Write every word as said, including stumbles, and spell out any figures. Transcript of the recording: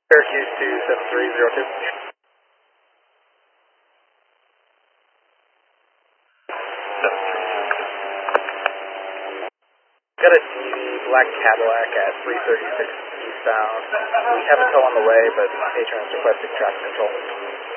Syracuse two seven three zero two. Got a T V black Cadillac at three thirty-six eastbound. We have a tow on the way, but patron is requesting traffic control.